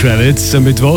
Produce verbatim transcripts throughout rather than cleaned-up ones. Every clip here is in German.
Kravitz am Mittwoch.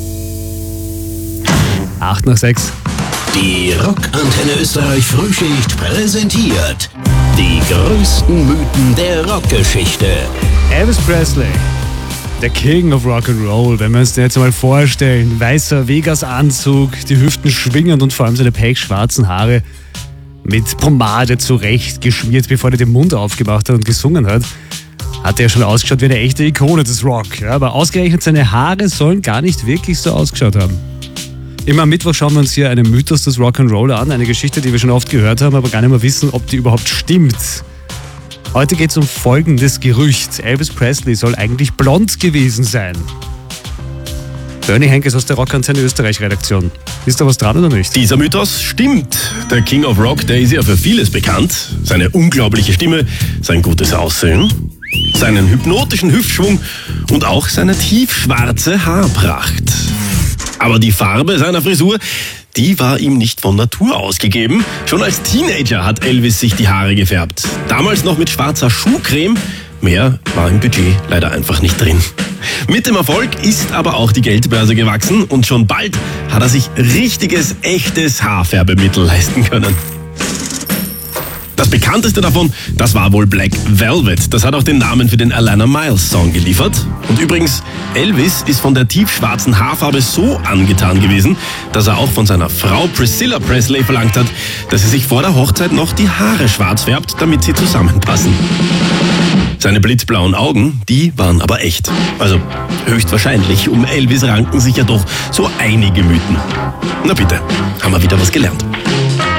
acht nach sechs. Die Rockantenne Österreich Frühschicht präsentiert die größten Mythen der Rockgeschichte. Elvis Presley, der King of Rock'n'Roll, wenn wir uns den jetzt mal vorstellen. Weißer Vegas-Anzug, die Hüften schwingend und vor allem seine pechschwarzen Haare mit Pomade zurecht geschmiert, bevor er den Mund aufgemacht hat und gesungen hat. Hat er schon ausgeschaut wie eine echte Ikone des Rock. Ja, aber ausgerechnet seine Haare sollen gar nicht wirklich so ausgeschaut haben. Immer am Mittwoch schauen wir uns hier einen Mythos des Rock'n'Roll an, eine Geschichte, die wir schon oft gehört haben, aber gar nicht mehr wissen, ob die überhaupt stimmt. Heute geht es um folgendes Gerücht. Elvis Presley soll eigentlich blond gewesen sein. Bernie Henkes aus der Rockantenne Österreich-Redaktion. Ist da was dran oder nicht? Dieser Mythos stimmt. Der King of Rock, der ist ja für vieles bekannt. Seine unglaubliche Stimme, sein gutes Aussehen, seinen hypnotischen Hüftschwung und auch seine tiefschwarze Haarpracht. Aber die Farbe seiner Frisur, die war ihm nicht von Natur aus gegeben. Schon als Teenager hat Elvis sich die Haare gefärbt. Damals noch mit schwarzer Schuhcreme. Mehr war im Budget leider einfach nicht drin. Mit dem Erfolg ist aber auch die Geldbörse gewachsen und schon bald hat er sich richtiges, echtes Haarfärbemittel leisten können. Das bekannteste davon, das war wohl Black Velvet. Das hat auch den Namen für den Alannah Myles Song geliefert. Und übrigens, Elvis ist von der tiefschwarzen Haarfarbe so angetan gewesen, dass er auch von seiner Frau Priscilla Presley verlangt hat, dass sie sich vor der Hochzeit noch die Haare schwarz färbt, damit sie zusammenpassen. Seine blitzblauen Augen, die waren aber echt. Also höchstwahrscheinlich, um Elvis ranken sich ja doch so einige Mythen. Na bitte, haben wir wieder was gelernt.